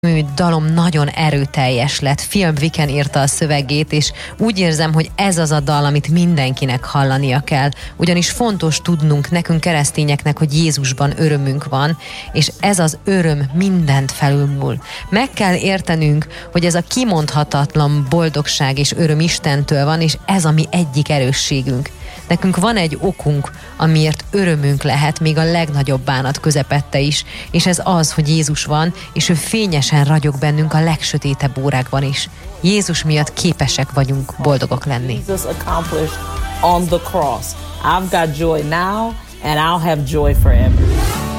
dalom nagyon erőteljes lett. Phil Wicken írta a szövegét, és úgy érzem, hogy ez az a dal, amit mindenkinek hallania kell. Ugyanis fontos tudnunk nekünk keresztényeknek, hogy Jézusban örömünk van, és ez az öröm mindent felülmúl. Meg kell értenünk, hogy ez a kimondhatatlan boldogság és öröm Istentől van, és ez a mi egyik erősségünk. Nekünk van egy okunk, amiért örömünk lehet még a legnagyobb bánat közepette is, és ez az, hogy Jézus van, és ő fényesen ragyog bennünk a legsötétebb órákban is. Jézus miatt képesek vagyunk boldogok lenni. Jesus accomplished on the cross. I've got joy now, and I'll have joy forever.